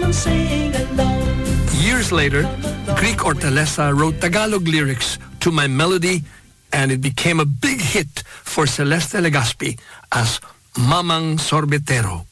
Years later, Greek Hortaleza wrote Tagalog lyrics to my melody, and it became a big hit for Celeste Legazpi as Mamang Sorbetero.